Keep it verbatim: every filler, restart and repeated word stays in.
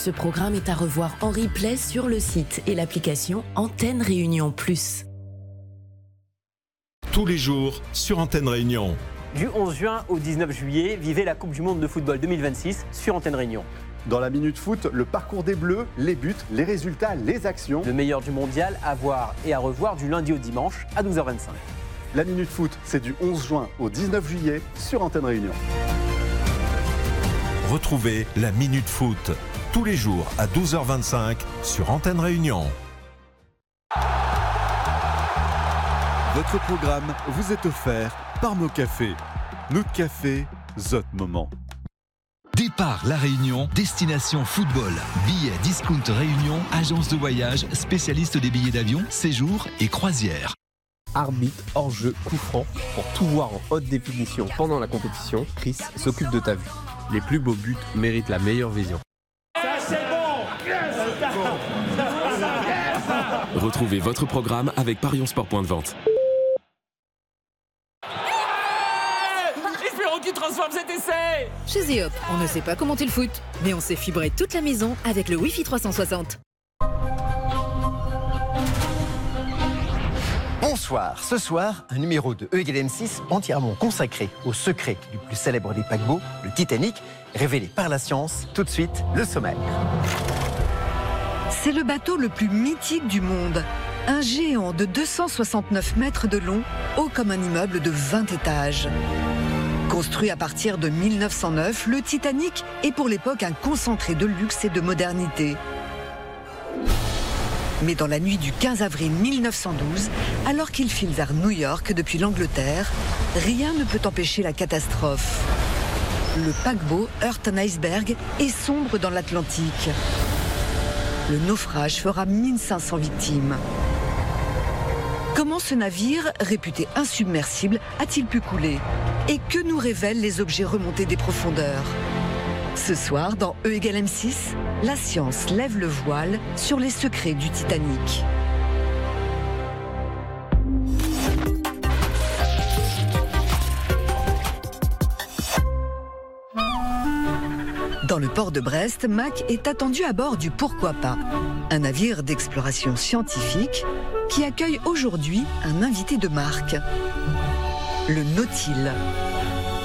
Ce programme est à revoir en replay sur le site et l'application Antenne Réunion Plus. Tous les jours sur Antenne Réunion. Du onze juin au dix-neuf juillet, vivez la Coupe du Monde de football deux mille vingt-six sur Antenne Réunion. Dans la Minute Foot, le parcours des Bleus, les buts, les résultats, les actions. Le meilleur du mondial à voir et à revoir du lundi au dimanche à douze heures vingt-cinq. La Minute Foot, c'est du onze juin au dix-neuf juillet sur Antenne Réunion. Retrouvez la Minute Foot tous les jours à douze heures vingt-cinq sur Antenne Réunion. Votre programme vous est offert par Nos Cafés. Notre café, Zot Moment. Départ La Réunion, destination football. Billets Discount Réunion, agence de voyage, spécialiste des billets d'avion, séjours et croisières. Arbitre, hors-jeu, coup franc. Pour tout voir en haute définition pendant la compétition, Chris s'occupe de ta vue. Les plus beaux buts méritent la meilleure vision. Ça c'est bon. Retrouvez votre programme avec Parion Sport Point de Vente. Espérons qu'il transforme cet essai. Chez Zeop, on ne sait pas commenter le foot, mais on sait fibrer toute la maison avec le Wi-Fi trois cent soixante. Bonsoir, ce soir, un numéro de E égale M six entièrement consacré au secret du plus célèbre des paquebots, le Titanic, révélé par la science. Tout de suite, le sommaire. C'est le bateau le plus mythique du monde. Un géant de deux cent soixante-neuf mètres de long, haut comme un immeuble de vingt étages. Construit à partir de mille neuf cent neuf, le Titanic est pour l'époque un concentré de luxe et de modernité. Mais dans la nuit du quinze avril mille neuf cent douze, alors qu'il file vers New York depuis l'Angleterre, rien ne peut empêcher la catastrophe. Le paquebot heurte un iceberg et sombre dans l'Atlantique. Le naufrage fera mille cinq cents victimes. Comment ce navire, réputé insubmersible, a-t-il pu couler? Et que nous révèlent les objets remontés des profondeurs? Ce soir, dans E égale M six, la science lève le voile sur les secrets du Titanic. Dans le port de Brest, Mac est attendu à bord du Pourquoi pas, un navire d'exploration scientifique qui accueille aujourd'hui un invité de marque, le Nautile.